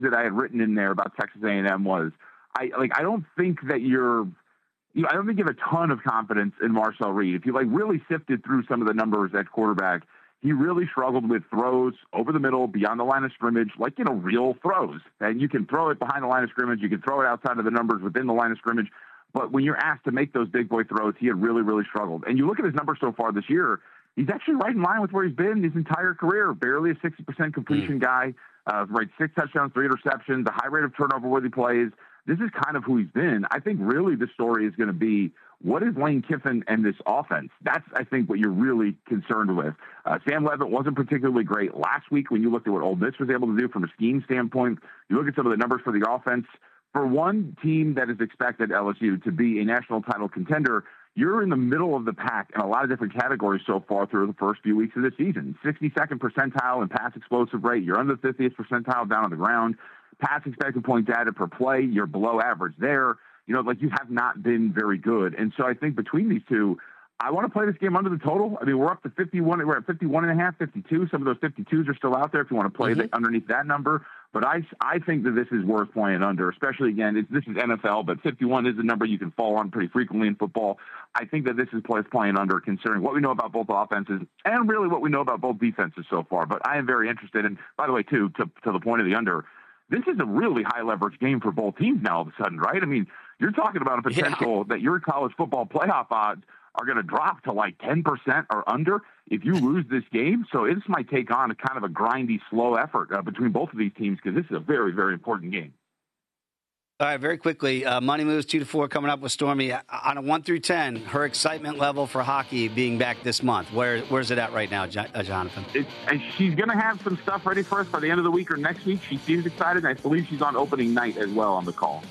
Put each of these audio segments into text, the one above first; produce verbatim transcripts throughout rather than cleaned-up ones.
that I had written in there about Texas A and M was, I like I don't think that you're, you know, I don't think you have a ton of confidence in Marcel Reed. If you like really sifted through some of the numbers at quarterback, he really struggled with throws over the middle, beyond the line of scrimmage, like, you know, real throws. And you can throw it behind the line of scrimmage. You can throw it outside of the numbers within the line of scrimmage. But when you're asked to make those big boy throws, he had really, really struggled. And you look at his numbers so far this year, he's actually right in line with where he's been his entire career. Barely a sixty percent completion mm. guy, uh, right, six touchdowns, three interceptions, a high rate of turnover-worthy plays. This is kind of who he's been. I think really the story is going to be, what is Lane Kiffin and this offense? That's, I think, what you're really concerned with. Uh, Sam Leavitt wasn't particularly great last week when you looked at what Ole Miss was able to do from a scheme standpoint. You look at some of the numbers for the offense. For one team that is expected, L S U, to be a national title contender, you're in the middle of the pack in a lot of different categories so far through the first few weeks of the season. sixty-second percentile in pass explosive rate. You're under the fiftieth percentile down on the ground. Pass expected points added per play, you're below average there. You know, like, you have not been very good. And so I think between these two, I want to play this game under the total. I mean, we're up to fifty-one. We're at fifty-one and a half, fifty-two. Some of those fifty-twos are still out there if you want to play mm-hmm. the, underneath that number. But I, I think that this is worth playing under, especially, again, it's, this is N F L, but fifty-one is a number you can fall on pretty frequently in football. I think that this is worth playing under, considering what we know about both offenses and really what we know about both defenses so far. But I am very interested. And by the way, too, to, to the point of the under, this is a really high leverage game for both teams now all of a sudden, right? I mean, you're talking about a potential yeah. that your college football playoff odds are going to drop to like ten percent or under if you lose this game. So this might take on a kind of a grindy, slow effort uh, between both of these teams, because this is a very, very important game. All right, very quickly, uh, Money Moves two to four coming up with Stormy. On a one through ten, her excitement level for hockey being back this month, where where's it at right now, Jo- uh, Jonathan? It, and she's going to have some stuff ready for us by the end of the week or next week. She seems excited, and I believe she's on opening night as well on the call.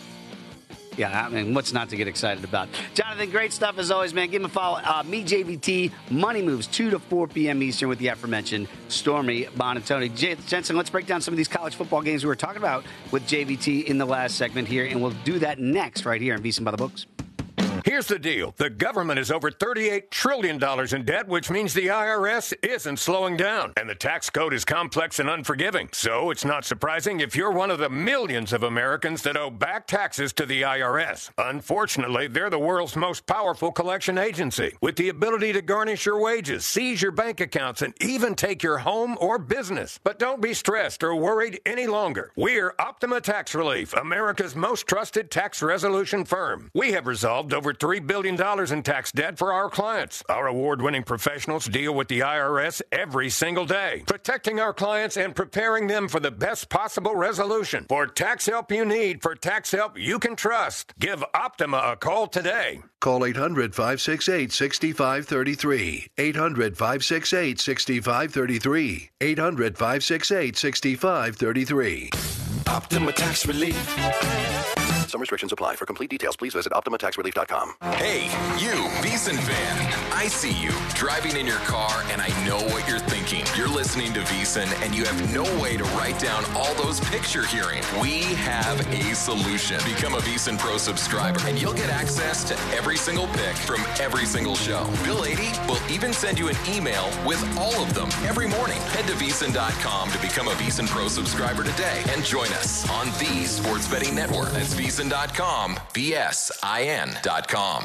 Yeah, I mean, what's not to get excited about? Jonathan, great stuff as always, man. Give him a follow. Uh, me, J V T, Money Moves, two to four p.m. Eastern with the aforementioned Stormy Buonantony. J- Jensen, let's break down some of these college football games we were talking about with J V T in the last segment here, and we'll do that next right here on VSiN by the Books. Here's the deal. The government is over thirty-eight trillion dollars in debt, which means the I R S isn't slowing down. And the tax code is complex and unforgiving. So it's not surprising if you're one of the millions of Americans that owe back taxes to the I R S. Unfortunately, they're the world's most powerful collection agency, with the ability to garnish your wages, seize your bank accounts, and even take your home or business. But don't be stressed or worried any longer. We're Optima Tax Relief, America's most trusted tax resolution firm. We have resolved over three billion dollars in tax debt for our clients. Our award-winning professionals deal with the I R S every single day, protecting our clients and preparing them for the best possible resolution. For tax help you need, for tax help you can trust, give Optima a call today. Call eight hundred, five six eight, six five three three. eight hundred, five six eight, six five three three. eight hundred, five six eight, six five three three. Optima Tax Relief. Some restrictions apply. For complete details, please visit Optima Tax Relief dot com. Hey, you, VSiN fan. I see you driving in your car, and I know what you're thinking. You're listening to VSiN, and you have no way to write down all those picks you're hearing. We have a solution. Become a VSiN Pro subscriber, and you'll get access to every single pick from every single show. Bill eighty will even send you an email with all of them every morning. Head to VSiN dot com to become a VSiN Pro subscriber today and join us on the Sports Betting Network. That's VSiN dot com, V S I N dot com.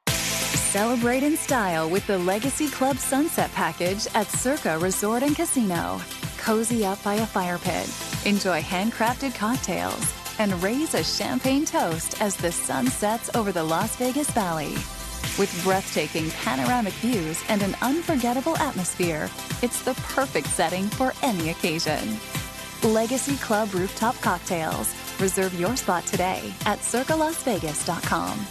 Celebrate in style with the Legacy Club Sunset Package at Circa Resort and Casino. Cozy up by a fire pit, enjoy handcrafted cocktails, and raise a champagne toast as the sun sets over the Las Vegas Valley. With breathtaking panoramic views and an unforgettable atmosphere, it's the perfect setting for any occasion. Legacy Club Rooftop Cocktails. Reserve your spot today at circa las vegas dot com.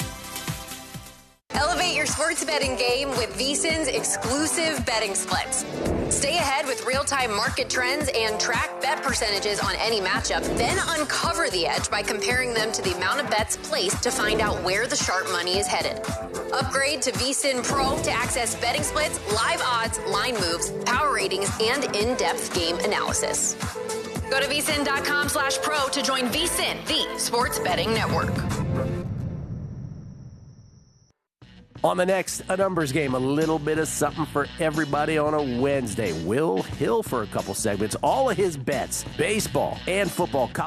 Elevate your sports betting game with VSiN's exclusive betting splits. Stay ahead with real-time market trends and track bet percentages on any matchup. Then uncover the edge by comparing them to the amount of bets placed to find out where the sharp money is headed. Upgrade to VSiN Pro to access betting splits, live odds, line moves, power ratings, and in-depth game analysis. Go to VSiN dot com slash pro to join VSiN, the sports betting network. On the next A Numbers Game, a little bit of something for everybody on a Wednesday. Will Hill for a couple segments. All of his bets, baseball and football,